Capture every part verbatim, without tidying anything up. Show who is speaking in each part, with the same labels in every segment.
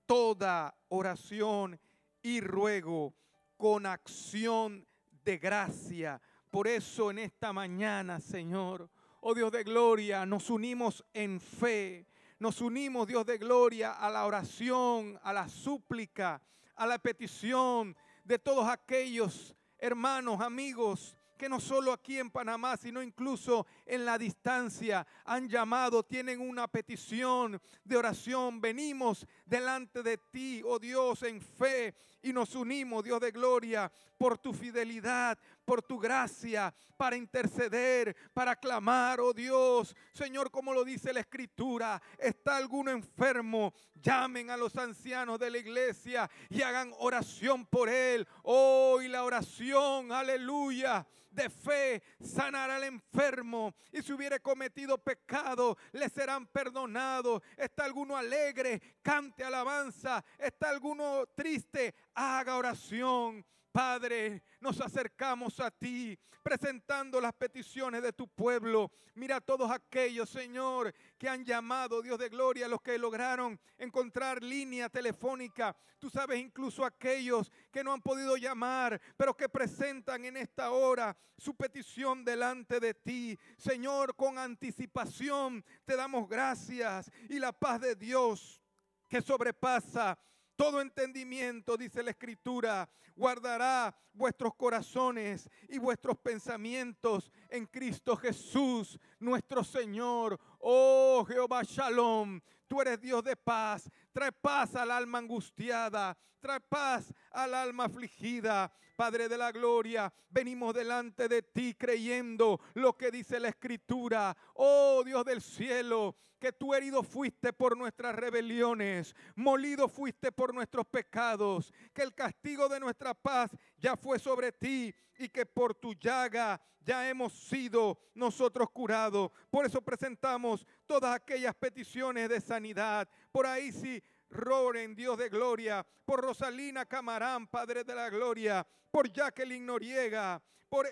Speaker 1: toda oración y ruego con acción de gracia. Por eso en esta mañana, Señor, oh Dios de gloria, nos unimos en fe. Nos unimos, Dios de gloria, a la oración, a la súplica, a la petición de todos aquellos hermanos, amigos, que no solo aquí en Panamá, sino incluso en la distancia han llamado, tienen una petición de oración. Venimos delante de ti, oh Dios, en fe y nos unimos, Dios de gloria, por tu fidelidad, por tu gracia, para interceder, para clamar, oh Dios. Señor, como lo dice la Escritura, está alguno enfermo, llamen a los ancianos de la iglesia y hagan oración por él. Oh, y la oración, aleluya, de fe sanará al enfermo, y si hubiere cometido pecado le serán perdonados. Está alguno alegre, cante alabanza. Está alguno triste, haga oración. Padre, nos acercamos a ti, presentando las peticiones de tu pueblo. Mira a todos aquellos, Señor, que han llamado, Dios de gloria, los que lograron encontrar línea telefónica. Tú sabes, incluso aquellos que no han podido llamar, pero que presentan en esta hora su petición delante de ti. Señor, con anticipación te damos gracias, y la paz de Dios, que sobrepasa todo entendimiento, dice la Escritura, guardará vuestros corazones y vuestros pensamientos en Cristo Jesús, nuestro Señor. Oh Jehová Shalom, tú eres Dios de paz. Trae paz al alma angustiada, trae paz al alma afligida. Padre de la gloria, venimos delante de ti creyendo lo que dice la Escritura. Oh Dios del cielo, que tú herido fuiste por nuestras rebeliones, molido fuiste por nuestros pecados, que el castigo de nuestra paz ya fue sobre ti, y que por tu llaga ya hemos sido nosotros curados. Por eso presentamos todas aquellas peticiones de sanidad. Por ahí sí, roren, Dios de gloria, por Rosalina Camarán, Padre de la gloria, por Jacqueline Noriega, por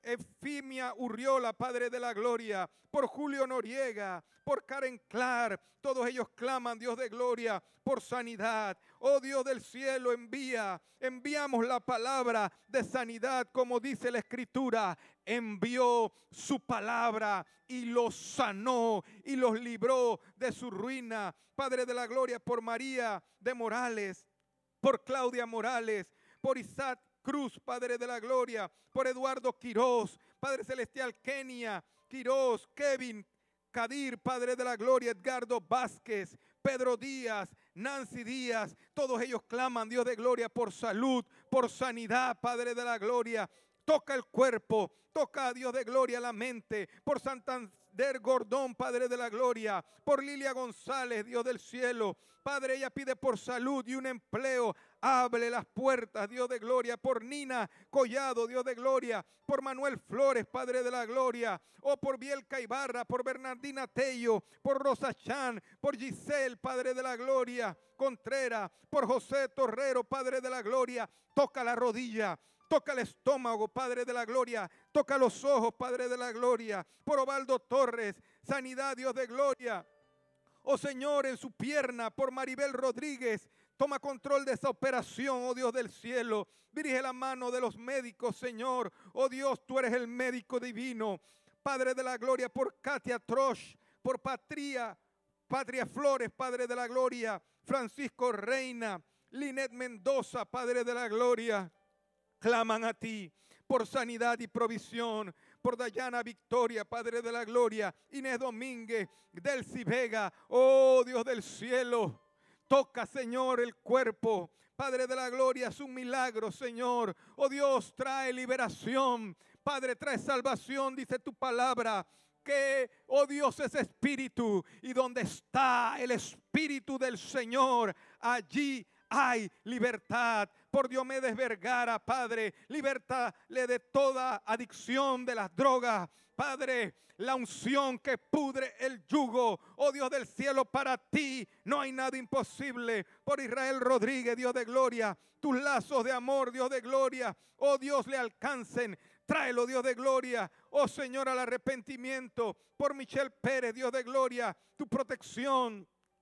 Speaker 1: Efimia Urriola, Padre de la gloria, por Julio Noriega, por Karen Clark. Todos ellos claman, Dios de gloria, por sanidad. Oh Dios del cielo, envía, enviamos la palabra de sanidad, como dice la Escritura. Envió su palabra y los sanó y los libró de su ruina. Padre de la gloria, por María de Morales, por Claudia Morales, por Isaac Cruz, Padre de la gloria, por Eduardo Quiroz, Padre celestial, Kenia Quiroz, Kevin Kadir, Padre de la gloria, Edgardo Vázquez, Pedro Díaz, Nancy Díaz. Todos ellos claman, Dios de gloria, por salud, por sanidad, Padre de la gloria. Toca el cuerpo, toca a Dios de gloria la mente, por Santander Gordón, Padre de la gloria, por Lilia González, Dios del cielo. Padre, ella pide por salud y un empleo. Abre las puertas, Dios de gloria, por Nina Collado, Dios de gloria, por Manuel Flores, Padre de la gloria, o por Bielka Ibarra, por Bernardina Tello, por Rosa Chan, por Giselle, Padre de la gloria, Contreras, por José Torrero, Padre de la gloria. Toca la rodilla, toca el estómago, Padre de la gloria. Toca los ojos, Padre de la gloria. Por Ovaldo Torres, sanidad, Dios de gloria. Oh Señor, en su pierna, por Maribel Rodríguez. Toma control de esa operación, oh Dios del cielo. Dirige la mano de los médicos, Señor. Oh Dios, tú eres el médico divino. Padre de la gloria, por Katia Trosh, por Patria, Patria Flores, Padre de la gloria. Francisco Reina, Linet Mendoza, Padre de la gloria. Claman a ti por sanidad y provisión, por Dayana Victoria, Padre de la gloria, Inés Domínguez, Delcy Vega. Oh Dios del cielo, toca, Señor, el cuerpo, Padre de la gloria, es un milagro, Señor. Oh Dios, trae liberación, Padre, trae salvación, dice tu palabra. Que, oh Dios, es espíritu, y donde está el espíritu del Señor, allí hay libertad. Por Diomedes Vergara, Padre, libértale de toda adicción de las drogas. Padre, la unción que pudre el yugo. Oh Dios del cielo, para ti no hay nada imposible. Por Israel Rodríguez, Dios de gloria, tus lazos de amor, Dios de gloria, oh Dios, le alcancen. Tráelo, Dios de gloria, oh Señor, al arrepentimiento. Por Michelle Pérez, Dios de gloria, tu protección.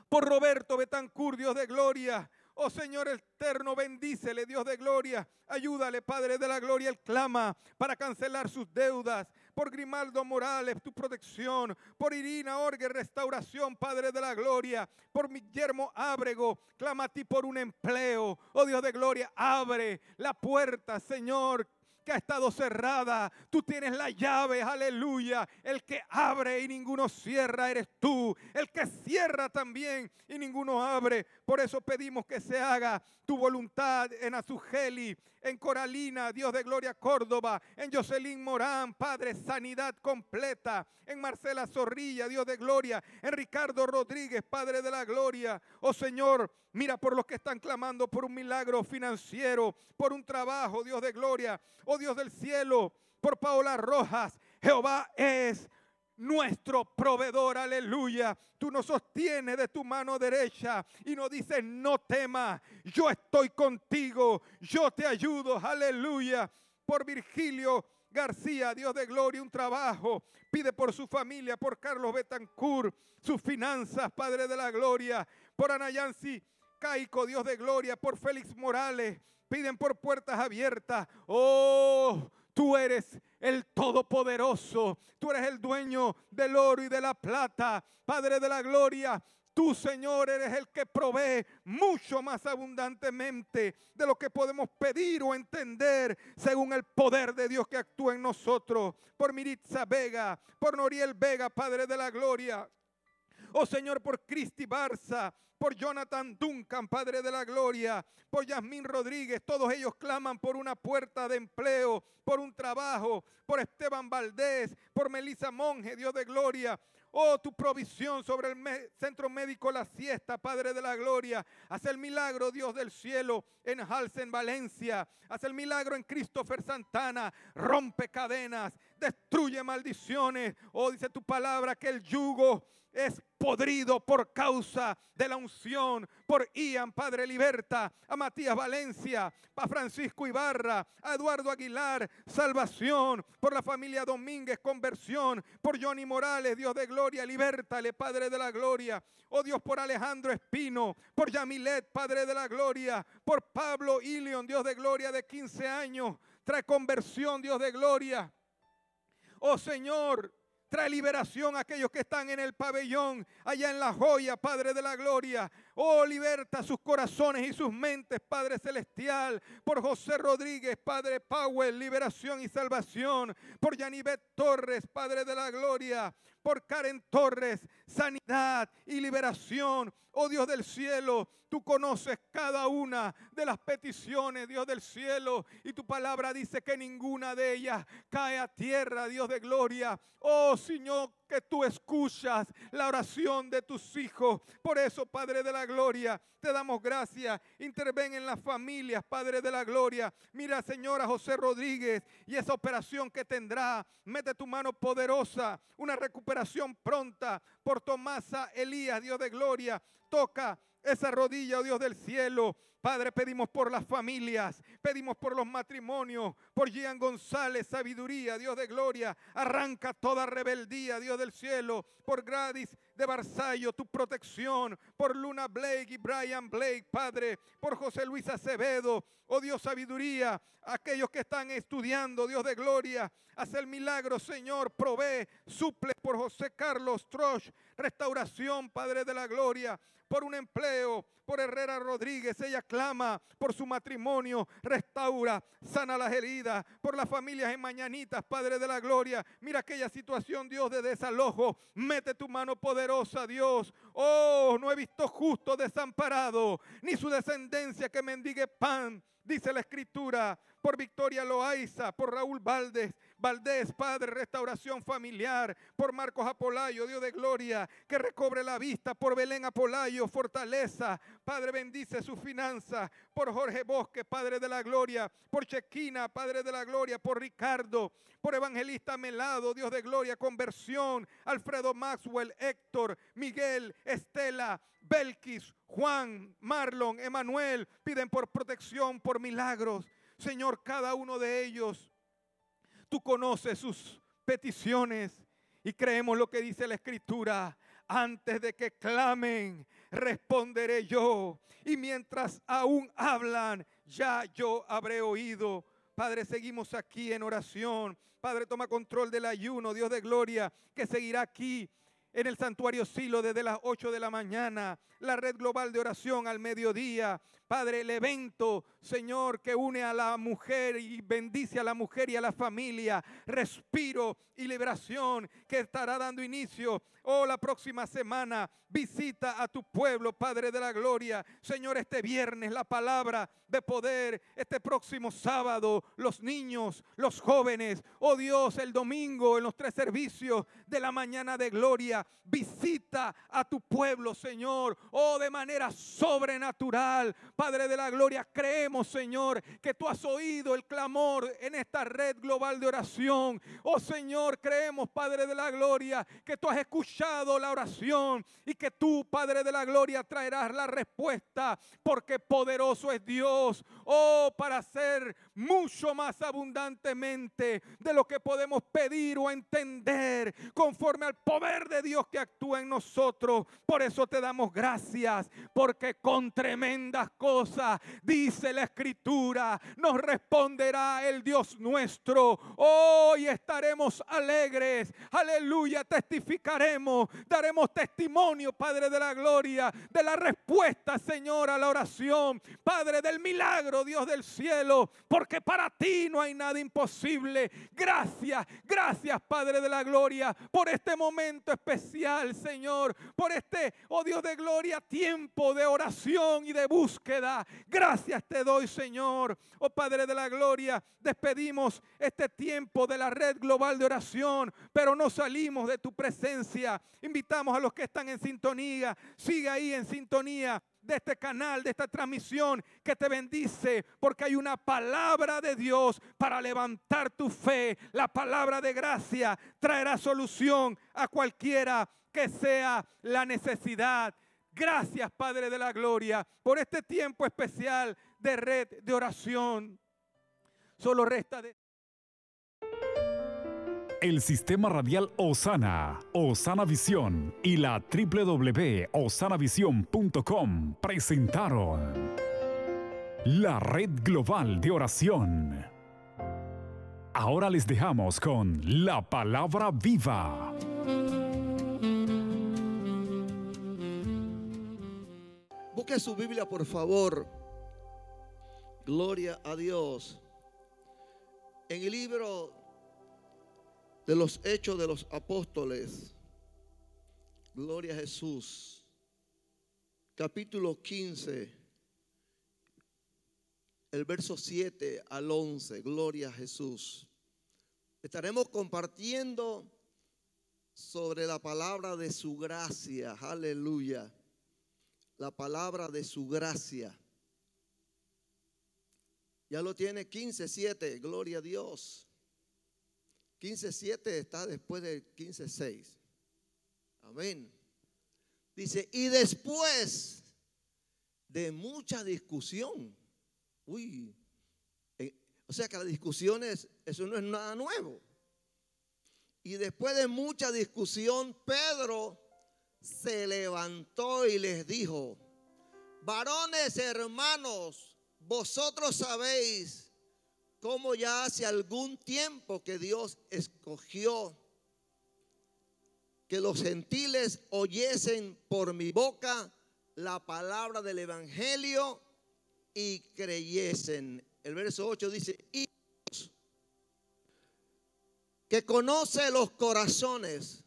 Speaker 1: por Roberto Betancur, Dios de gloria. Oh Señor eterno, bendícele, Dios de gloria. Ayúdale, Padre de la gloria. Él clama para cancelar sus deudas. Por Grimaldo Morales, tu protección. Por Irina Orgue, restauración, Padre de la gloria. Por Guillermo Ábrego, clama a ti por un empleo. Oh Dios de gloria, abre la puerta, Señor, que ha estado cerrada. Tú tienes la llave, aleluya. El que abre y ninguno cierra eres tú. El que cierra también y ninguno abre. Por eso pedimos que se haga tu voluntad en Azugeli, en Coralina, Dios de gloria, Córdoba, en Jocelyn Morán, Padre, sanidad completa, en Marcela Zorrilla, Dios de gloria, en Ricardo Rodríguez, Padre de la gloria. Oh Señor, mira por los que están clamando por un milagro financiero, por un trabajo, Dios de gloria. Oh Dios del cielo, por Paola Rojas. Jehová es nuestro proveedor, aleluya. Tú nos sostienes de tu mano derecha y nos dices: no temas, yo estoy contigo, yo te ayudo, aleluya. Por Virgilio García, Dios de gloria, un trabajo. Pide por su familia, por Carlos Betancur, sus finanzas, Padre de la gloria. Por Ana Yancy Caico, Dios de gloria, por Félix Morales. Piden por puertas abiertas. Oh, tú eres el Todopoderoso. Tú eres el dueño del oro y de la plata. Padre de la gloria, tú, Señor, eres el que provee mucho más abundantemente de lo que podemos pedir o entender, según el poder de Dios que actúa en nosotros. Por Miritza Vega, por Noriel Vega, Padre de la gloria. Oh Señor, por Cristi Barza, por Jonathan Duncan, Padre de la gloria, por Yasmín Rodríguez. Todos ellos claman por una puerta de empleo, por un trabajo, por Esteban Valdés, por Melissa Monge, Dios de gloria. Oh, tu provisión sobre el me- Centro Médico La Siesta, Padre de la gloria. Haz el milagro, Dios del cielo, en Halsen, Valencia. Haz el milagro en Christopher Santana. Rompe cadenas, destruye maldiciones. Oh, dice tu palabra que el yugo es podrido por causa de la unción. Por Ian, Padre, liberta. A Matías Valencia, a Francisco Ibarra, a Eduardo Aguilar, salvación. Por la familia Domínguez, conversión. Por Johnny Morales, Dios de gloria, libértale, Padre de la gloria. Oh Dios, por Alejandro Espino, por Yamilet, Padre de la gloria. Por Pablo Ilion, Dios de gloria, de quince años. Trae conversión, Dios de gloria. Oh Señor, trae liberación a aquellos que están en el pabellón, allá en La Joya, Padre de la gloria. Oh, liberta sus corazones y sus mentes, Padre celestial. Por José Rodríguez, Padre Powell, liberación y salvación. Por Yanivet Torres, Padre de la gloria. Por Karen Torres, sanidad y liberación. Oh Dios del cielo, tú conoces cada una de las peticiones, Dios del cielo, y tu palabra dice que ninguna de ellas cae a tierra, Dios de gloria. Oh Señor, que tú escuchas la oración de tus hijos. Por eso, Padre de la gloria, te damos gracias. Interven en las familias, Padre de la gloria. Mira, Señora José Rodríguez, y esa operación que tendrá. Mete tu mano poderosa, una recuperación pronta. Por Tomasa Elías, Dios de gloria, toca esa rodilla, oh Dios del cielo. Padre, pedimos por las familias, pedimos por los matrimonios, por Gian González, sabiduría, Dios de gloria. Arranca toda rebeldía, Dios del cielo. Por Gladys de Barzallo, tu protección. Por Luna Blake y Brian Blake, Padre. Por José Luis Acevedo, oh Dios, sabiduría. Aquellos que están estudiando, Dios de gloria, haz el milagro, Señor. Provee, suple por José Carlos Trosh, restauración, Padre de la gloria. Por un empleo, por Herrera Rodríguez, ella clama por su matrimonio, restaura, sana las heridas. Por las familias en Mañanitas, Padre de la gloria, mira aquella situación, Dios, de desalojo. Mete tu mano poderosa, Dios. Oh, no he visto justo desamparado, ni su descendencia que mendigue pan, dice la Escritura. Por Victoria Loaiza, por Raúl Valdés, Valdés, Padre, restauración familiar. Por Marcos Apolayo, Dios de gloria, que recobre la vista. Por Belén Apolayo, fortaleza. Padre, bendice su finanza. Por Jorge Bosque, Padre de la gloria. Por Chequina, Padre de la gloria. Por Ricardo, por Evangelista Melado, Dios de gloria, conversión. Alfredo Maxwell, Héctor, Miguel, Estela, Belkis, Juan, Marlon, Emanuel. Piden por protección, por milagros. Señor, cada uno de ellos, tú conoces sus peticiones y creemos lo que dice la Escritura. antes de que clamen, responderé yo. Y mientras aún hablan, ya yo habré oído. Padre, seguimos aquí en oración. Padre, toma control del ayuno, Dios de gloria, que seguirá aquí en el santuario Silo desde las ocho de la mañana. La red global de oración al mediodía. Padre, el evento, Señor, que une a la mujer y bendice a la mujer y a la familia. Respiro y liberación que estará dando inicio. Oh, la próxima semana visita a tu pueblo, Padre de la gloria. Señor, este viernes la palabra de poder. Este próximo sábado los niños, los jóvenes. Oh Dios, el domingo en los tres servicios de la mañana de gloria. Visita a tu pueblo, Señor. Oh, de manera sobrenatural. Padre de la gloria, creemos, Señor, que tú has oído el clamor en esta red global de oración. Oh Señor, creemos, Padre de la gloria, que tú has escuchado la oración y que tú, Padre de la gloria, traerás la respuesta, porque poderoso es Dios, oh, para hacer mucho más abundantemente de lo que podemos pedir o entender, conforme al poder de Dios que actúa en nosotros. Por eso te damos gracias, porque con tremendas cosas, dice la Escritura, nos responderá el Dios nuestro. Hoy estaremos alegres, aleluya, testificaremos, daremos testimonio, Padre de la gloria, de la respuesta, Señor, a la oración, Padre del milagro, Dios del cielo, porque para ti no hay nada imposible. Gracias, gracias, Padre de la gloria, por este momento especial, Señor, por este, oh Dios de gloria, tiempo de oración y de búsqueda. Gracias te doy, Señor. Oh Padre de la gloria, despedimos este tiempo de la red global de oración, pero no salimos de tu presencia. Invitamos a los que están en sintonía, sigue ahí en sintonía de este canal, de esta transmisión, que te bendice, porque hay una palabra de Dios para levantar tu fe. La palabra de gracia traerá solución a cualquiera que sea la necesidad. Gracias, Padre de la gloria, por este tiempo especial de red de oración. Solo resta de...
Speaker 2: El Sistema Radial Osana, Osana Visión y la doble u doble u doble u punto osana visión punto com presentaron la Red Global de Oración. Ahora les dejamos con la palabra viva.
Speaker 3: Busque su Biblia, por favor. Gloria a Dios. En el libro de los Hechos de los Apóstoles, gloria a Jesús, capítulo quince, el verso siete al once, gloria a Jesús. Estaremos compartiendo sobre la palabra de su gracia, aleluya. La palabra de su gracia. Ya lo tiene, quince siete, gloria a Dios. quince siete está después del quince seis. Amén. Dice, y después de mucha discusión. Uy, eh, o sea que las discusiones, eso no es nada nuevo. Y después de mucha discusión, Pedro se levantó y les dijo: varones hermanos, vosotros sabéis cómo ya hace algún tiempo que Dios escogió que los gentiles oyesen por mi boca la palabra del evangelio y creyesen. El verso ocho dice: y Dios, que conoce los corazones,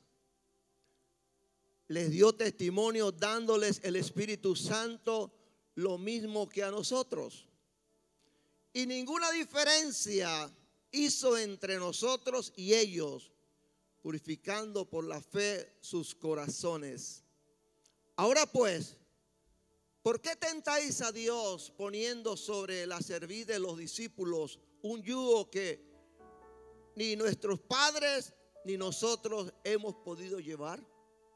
Speaker 3: les dio testimonio dándoles el Espíritu Santo, lo mismo que a nosotros. Y ninguna diferencia hizo entre nosotros y ellos, purificando por la fe sus corazones. Ahora pues, ¿por qué tentáis a Dios poniendo sobre la cerviz de los discípulos un yugo que ni nuestros padres ni nosotros hemos podido llevar?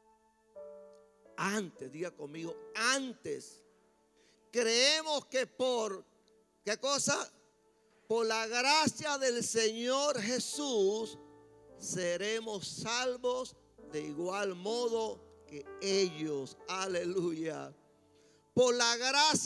Speaker 3: Antes, diga conmigo, antes creemos que por, ¿qué cosa? Por la gracia del Señor Jesús seremos salvos de igual modo que ellos, aleluya, por la gracia